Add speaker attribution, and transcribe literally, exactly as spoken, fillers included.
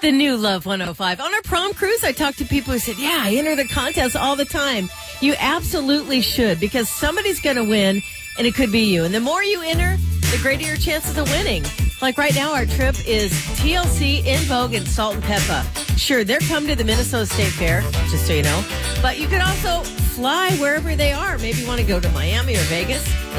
Speaker 1: The new Love one oh five. On our prom cruise, I talked to people who said, yeah, I enter the contest all the time. You absolutely should, because somebody's going to win, and it could be you. And the more you enter, the greater your chances of winning. Like right now, our trip is T L C, In Vogue, and Salt and Peppa. Sure, they're coming to the Minnesota State Fair, just so you know. But you could also fly wherever they are. Maybe you want to go to Miami or Vegas.